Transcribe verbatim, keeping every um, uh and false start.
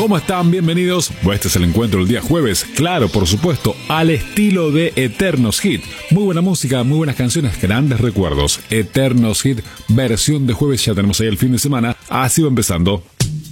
¿Cómo están? Bienvenidos. Este es el encuentro del día jueves. Claro, por supuesto, al estilo de Eternos Hit. Muy buena música, muy buenas canciones, grandes recuerdos. Eternos Hit, versión de jueves. Ya tenemos ahí el fin de semana. Así va empezando.